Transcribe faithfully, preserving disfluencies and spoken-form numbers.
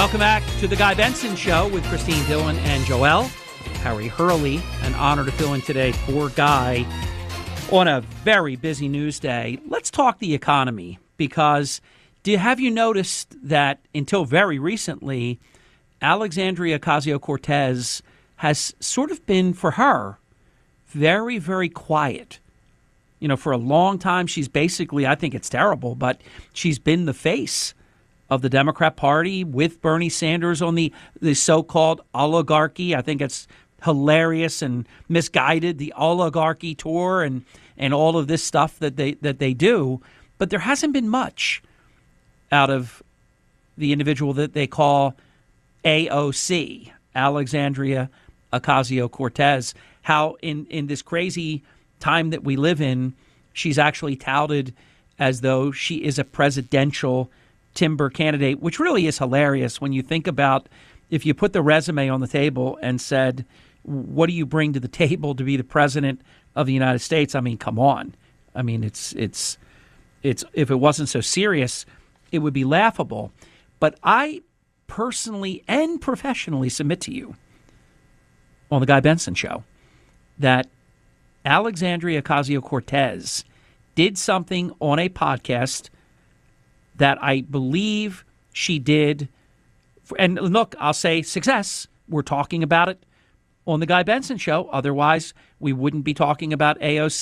Welcome back to the Guy Benson Show with Christine Dillon and Joelle. Harry Hurley, an honor to fill in today for Guy on a very busy news day. Let's talk the economy, because do, have you noticed that until very recently, Alexandria Ocasio-Cortez has sort of been, for her, very, very quiet. You know, for a long time, she's basically, I think it's terrible, but she's been the face of the Democrat Party with Bernie Sanders on the, the so-called oligarchy. I think it's hilarious and misguided, the oligarchy tour and, and all of this stuff that they that they do. But there hasn't been much out of the individual that they call A O C, Alexandria Ocasio-Cortez. How in, in this crazy time that we live in, she's actually touted as though she is a presidential timber candidate, which really is hilarious when you think about if you put the resume on the table and said, what do you bring to the table to be the president of the United States? I mean, come on. I mean, it's it's it's if it wasn't so serious, it would be laughable. But I personally and professionally submit to you on the Guy Benson Show that Alexandria Ocasio-Cortez did something on a podcast that I believe she did. And look, I'll say success. We're talking about it on the Guy Benson Show. Otherwise, we wouldn't be talking about A O C.